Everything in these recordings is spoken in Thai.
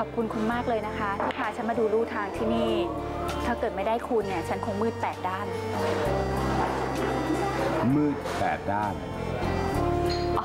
อบคุณคุณมากเลยนะคะที่พาฉันมาดูลู่ทางที่นี่ถ้าเกิดไม่ได้คุณเนี่ยฉันคงมืด8 ด้านมืด8 ด้านอ๋อ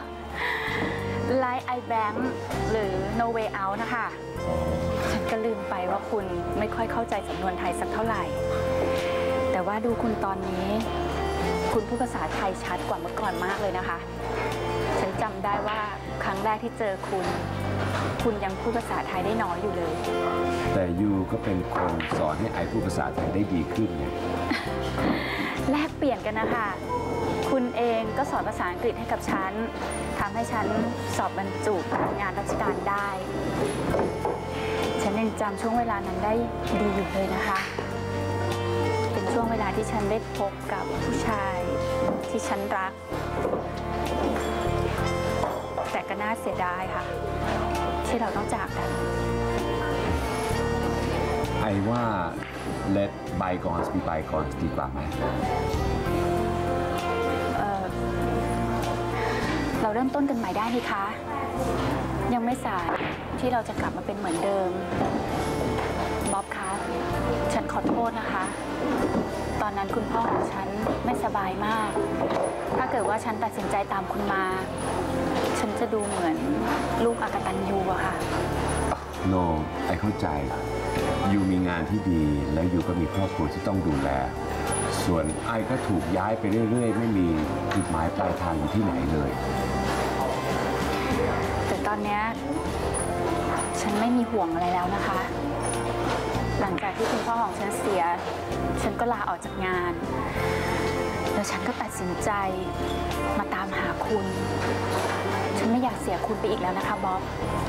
Like I Bank หรือ No Way Out นะคะฉันก็ลืมไปว่าคุณไม่ค่อยเข้าใจสำนวนไทยสักเท่าไหร่แต่ว่าดูคุณตอนนี้คุณพูดภาษาไทยชัดกว่าเมื่อก่อนมากเลยนะคะฉันจำได้ว่าครั้งแรกที่เจอคุณยังพูดภาษาไทยได้น้อยอยู่เลยแต่ยูก็เป็นคนสอนให้ไอพูดภาษาไทยได้ดีขึ้นไงแลกเปลี่ยนกันนะคะคุณเองก็สอนภาษาอังกฤษให้กับฉันทำให้ฉันสอบบรรจุงานราชการได้ฉันยังจำช่วงเวลานั้นได้ดีอยู่เลยนะคะเป็นช่วงเวลาที่ฉันได้พบกับผู้ชายที่ฉันรักแต่ก็น่าเสียดายค่ะที่เราต้องจากกันไอว่า let bygones be bygones ดีกว่าไหมเราเริ่มต้นกันใหม่ได้นี่คะยังไม่สายที่เราจะกลับมาเป็นเหมือนเดิมบ๊อบคะฉันขอโทษนะคะตอนนั้นคุณพ่อของฉันไม่สบายมากถ้าเกิดว่าฉันตัดสินใจตามคุณมาฉันจะดูเหมือนลูกอกตัญญูอะค่ะโนไอเข้าใจยูมีงานที่ดีแล้วยูก็มีครอบครัวที่ต้องดูแลส่วนไอก็ถูกย้ายไปเรื่อยๆไม่มีจุดหมายปลายทางอยู่ที่ไหนเลยแต่ตอนนี้ฉันไม่มีห่วงอะไรแล้วนะคะหลังจากที่คุณพ่อของฉันเสียฉันก็ลาออกจากงานแล้วฉันก็ตัดสินใจมาตามหาคุณฉันไม่อยากเสียคุณไปอีกแล้วนะคะบ๊อบ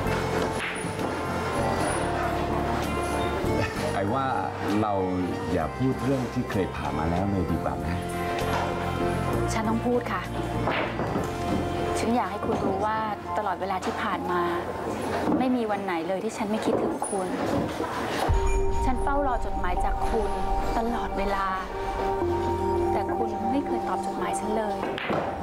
ไอ้ว่าเราอย่าพูดเรื่องที่เคยผ่านมาแล้วเลยดีกว่าไหมฉันต้องพูดค่ะฉันอยากให้คุณรู้ว่าตลอดเวลาที่ผ่านมาไม่มีวันไหนเลยที่ฉันไม่คิดถึงคุณฉันเฝ้ารอจดหมายจากคุณตลอดเวลาแต่คุณไม่เคยตอบจดหมายฉันเลย